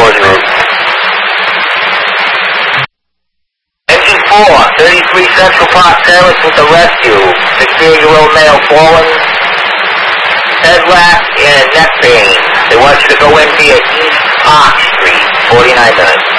closing route. Engine 4, 33 Central Park Terrace with the rescue. 16-year-old male fallen, head wrap and neck pain. They want you to go in via East Park Street, 49 minutes.